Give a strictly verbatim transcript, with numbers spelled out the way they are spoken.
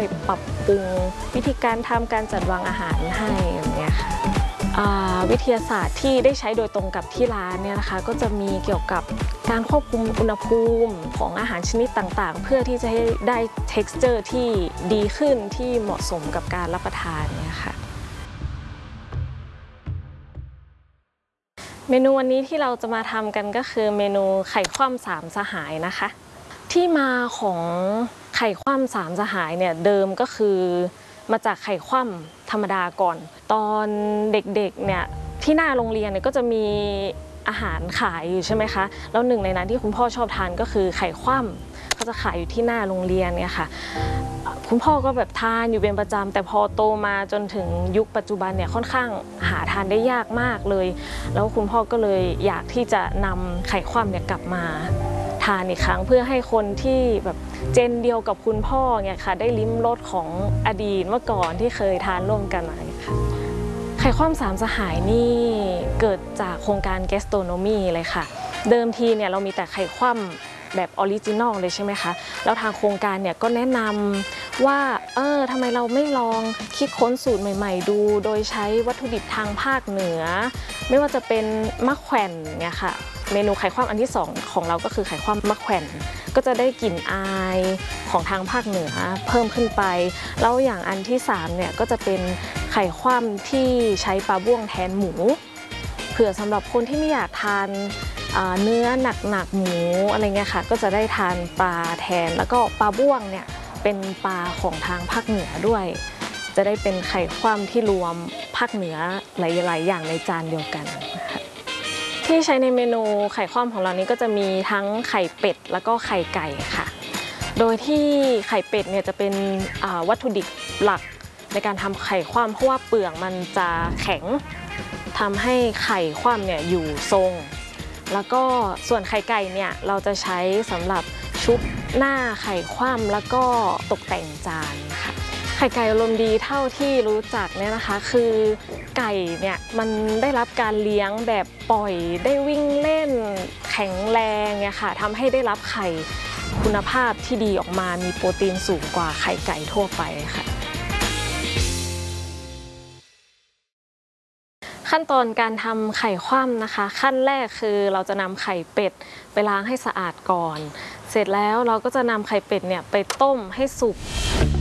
ปรับปรุงวิธีการทำการจัดวางอาหารให้อย่างเงี้ยค่ะวิทยาศาสตร์ที่ได้ใช้โดยตรงกับที่ร้านเนี่ยนะคะก็จะมีเกี่ยวกับการควบคุมอุณหภูมิของอาหารชนิดต่างๆเพื่อที่จะให้ได้ texture ที่ดีขึ้นที่เหมาะสมกับการรับประทานเนี่ยค่ะเมนูวันนี้ที่เราจะมาทำกันก็คือเมนูไข่คว่ำสามสหายนะคะที่มาของไข่คว่ำสามสหายเนี่ยเดิมก็คือมาจากไข่คว่ำธรรมดาก่อนตอนเด็กๆเนี่ยที่หน้าโรงเรียนเนี่ยก็จะมีอาหารขายอยู่ใช่ไหมคะแล้วหนึ่งในนั้นที่คุณพ่อชอบทานก็คือไข่คว่ำเขาจะขายอยู่ที่หน้าโรงเรียนเนี่ยค่ะคุณพ่อก็แบบทานอยู่เป็นประจำแต่พอโตมาจนถึงยุคปัจจุบันเนี่ยค่อนข้างหาทานได้ยากมากเลยแล้วคุณพ่อก็เลยอยากที่จะนำไข่คว่ำเนี่ยกลับมาทานอีกครั้งเพื่อให้คนที่แบบเจนเดียวกับคุณพ่อเนี่ยค่ะได้ลิ้มรสของอดีตเมื่อก่อนที่เคยทานร่วมกันอะไรค่ะไข่คว่ำสามสหายนี่เกิดจากโครงการแกสโตรโนมีเลยค่ะเดิมทีเนี่ยเรามีแต่ไข่คว่ำแบบออริจินอลเลยใช่ไหมคะแล้วทางโครงการเนี่ยก็แนะนำว่าเออทำไมเราไม่ลองคิดค้นสูตรใหม่ๆดูโดยใช้วัตถุดิบทางภาคเหนือไม่ว่าจะเป็นมะแขวนเนี่ยค่ะเมนูไข่คว่ำอันที่สองของเราก็คือไข่คว่ำมะแขวนก็จะได้กลิ่นอายของทางภาคเหนือเพิ่มขึ้นไปแล้วอย่างอันที่สามเนี่ยก็จะเป็นไข่คว่ำที่ใช้ปลาบ้วงแทนหมูเผื่อสำหรับคนที่ไม่อยากทานเนื้อหนักๆหมูอะไรเงี้ยค่ะก็จะได้ทานปลาแทนแล้วก็ปลาบ้วงเนี่ยเป็นปลาของทางภาคเหนือด้วยจะได้เป็นไข่คว่ำที่รวมภาคเหนือหลายๆอย่างในจานเดียวกันนะคะที่ใช้ในเมนูไข่คว่ำของเรานี้ก็จะมีทั้งไข่เป็ดแล้วก็ไข่ไก่ค่ะโดยที่ไข่เป็ดเนี่ยจะเป็นวัตถุดิบหลักในการทำไข่คว่ำเพราะว่าเปลือกมันจะแข็งทำให้ไข่คว่ำเนี่ยอยู่ทรงแล้วก็ส่วนไข่ไก่เนี่ยเราจะใช้สำหรับชุบหน้าไข่คว่ำแล้วก็ตกแต่งจานค่ะไข่ไก่อารมณ์ดีเท่าที่รู้จักเนี่ยนะคะคือไก่เนี่ยมันได้รับการเลี้ยงแบบปล่อยได้วิ่งเล่นแข็งแรงเนี่ยค่ะทำให้ได้รับไข่คุณภาพที่ดีออกมามีโปรตีนสูงกว่าไข่ไก่ทั่วไปค่ะขั้นตอนการทำไข่คว่ำนะคะขั้นแรกคือเราจะนำไข่เป็ดไปล้างให้สะอาดก่อนเสร็จแล้วเราก็จะนำไข่เป็ดเนี่ยไปต้มให้สุก